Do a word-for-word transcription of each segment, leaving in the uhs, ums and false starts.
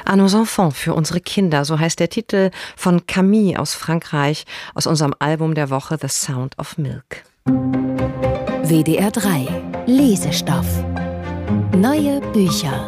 À nos enfants, für unsere Kinder, so heißt der Titel von Camille aus Frankreich, aus unserem Album der Woche The Sound of Milk. W D R drei Lesestoff. Neue Bücher.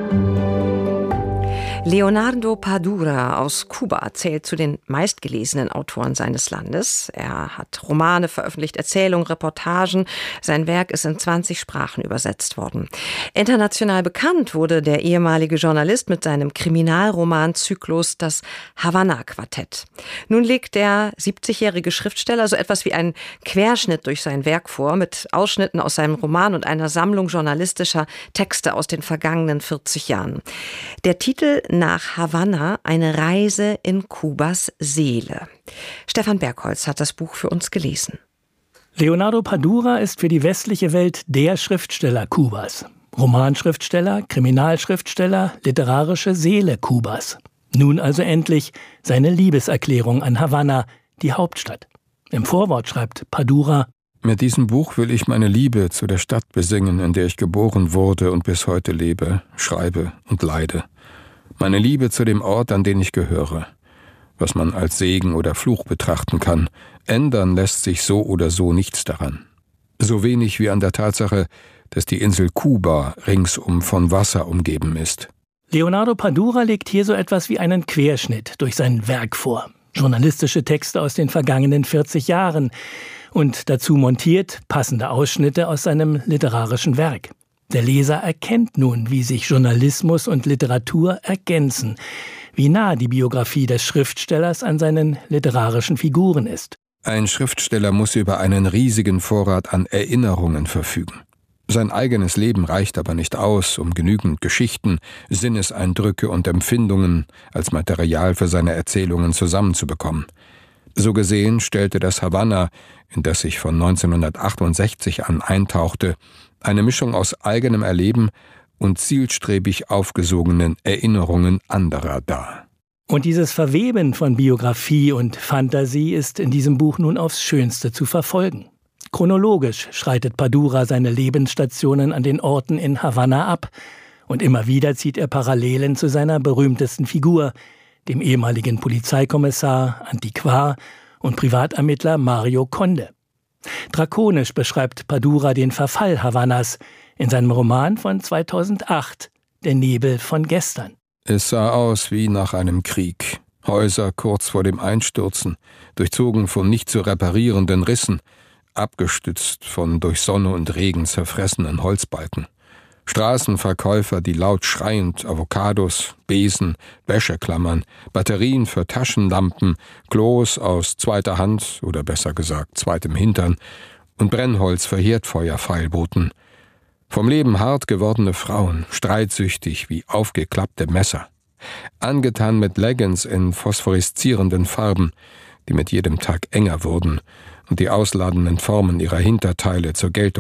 Leonardo Padura aus Kuba zählt zu den meistgelesenen Autoren seines Landes. Er hat Romane veröffentlicht, Erzählungen, Reportagen. Sein Werk ist in zwanzig Sprachen übersetzt worden. International bekannt wurde der ehemalige Journalist mit seinem Kriminalromanzyklus Das Havanna-Quartett. Nun legt der siebzigjährige Schriftsteller so etwas wie einen Querschnitt durch sein Werk vor, mit Ausschnitten aus seinem Roman und einer Sammlung journalistischer Texte aus den vergangenen vierzig Jahren. Der Titel Nach Havanna, eine Reise in Kubas Seele. Stefan Bergholz hat das Buch für uns gelesen. Leonardo Padura ist für die westliche Welt der Schriftsteller Kubas. Romanschriftsteller, Kriminalschriftsteller, literarische Seele Kubas. Nun also endlich seine Liebeserklärung an Havanna, die Hauptstadt. Im Vorwort schreibt Padura: Mit diesem Buch will ich meine Liebe zu der Stadt besingen, in der ich geboren wurde und bis heute lebe, schreibe und leide. Meine Liebe zu dem Ort, an den ich gehöre. Was man als Segen oder Fluch betrachten kann, ändern lässt sich so oder so nichts daran. So wenig wie an der Tatsache, dass die Insel Kuba ringsum von Wasser umgeben ist. Leonardo Padura legt hier so etwas wie einen Querschnitt durch sein Werk vor. Journalistische Texte aus den vergangenen vierzig Jahren und dazu montiert passende Ausschnitte aus seinem literarischen Werk. Der Leser erkennt nun, wie sich Journalismus und Literatur ergänzen, wie nah die Biografie des Schriftstellers an seinen literarischen Figuren ist. Ein Schriftsteller muss über einen riesigen Vorrat an Erinnerungen verfügen. Sein eigenes Leben reicht aber nicht aus, um genügend Geschichten, Sinneseindrücke und Empfindungen als Material für seine Erzählungen zusammenzubekommen. So gesehen stellte das Havanna, in das ich von neunzehnhundertachtundsechzig an eintauchte, eine Mischung aus eigenem Erleben und zielstrebig aufgesogenen Erinnerungen anderer dar. Und dieses Verweben von Biografie und Fantasie ist in diesem Buch nun aufs Schönste zu verfolgen. Chronologisch schreitet Padura seine Lebensstationen an den Orten in Havanna ab und immer wieder zieht er Parallelen zu seiner berühmtesten Figur, dem ehemaligen Polizeikommissar, Antiquar und Privatermittler Mario Conde. Drakonisch beschreibt Padura den Verfall Havannas in seinem Roman von zweitausendacht, Der Nebel von gestern. Es sah aus wie nach einem Krieg. Häuser kurz vor dem Einstürzen, durchzogen von nicht zu reparierenden Rissen, abgestützt von durch Sonne und Regen zerfressenen Holzbalken. Straßenverkäufer, die laut schreiend Avocados, Besen, Wäscheklammern, Batterien für Taschenlampen, Klos aus zweiter Hand oder besser gesagt zweitem Hintern und Brennholz für Herdfeuer feilboten. Vom Leben hart gewordene Frauen, streitsüchtig wie aufgeklappte Messer. Angetan mit Leggings in phosphoreszierenden Farben, die mit jedem Tag enger wurden und die ausladenden Formen ihrer Hinterteile zur Geltung